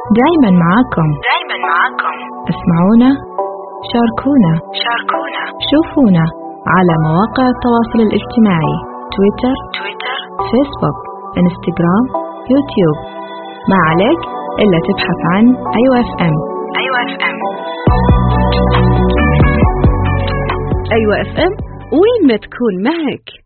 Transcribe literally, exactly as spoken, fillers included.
دايما معاكم دايما معاكم اسمعونا، شاركونا شاركونا شوفونا على مواقع التواصل الاجتماعي تويتر تويتر فيسبوك انستغرام يوتيوب. ما عليك إلا تبحث عن أيوة اف ام. أيوة اف ام أيوة اف ام، وين ما تكون معك.